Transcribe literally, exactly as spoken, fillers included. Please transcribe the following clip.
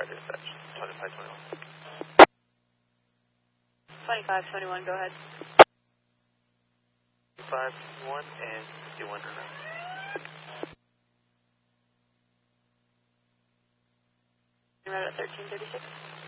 Roger, dispatch. twenty-five twenty-one. twenty-five twenty-one, go ahead. five one and fifty-one. Route at thirteen thirty-six.